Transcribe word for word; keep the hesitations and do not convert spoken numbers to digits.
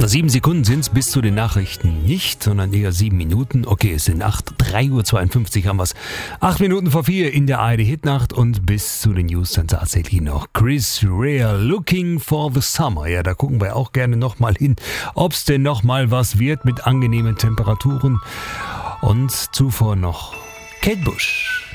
Sieben Sekunden sind es bis zu den Nachrichten nicht, sondern eher sieben Minuten. Okay, es sind acht, drei Uhr zweiundfünfzig haben wir es. Acht Minuten vor vier in der A R D-Hitnacht und bis zu den News dann tatsächlich noch Chris Rea, Looking for the Summer. Ja, da gucken wir auch gerne nochmal hin, ob es denn nochmal was wird mit angenehmen Temperaturen. Und zuvor noch Kate Bush.